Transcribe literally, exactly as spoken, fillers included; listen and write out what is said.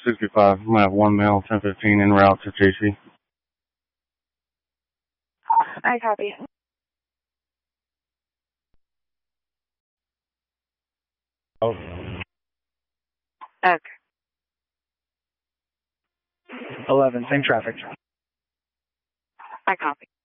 sixty-five. I'm going to have one male, ten fifteen, en route to J C. I copy. Oh. Okay. eleven, same traffic. I copy.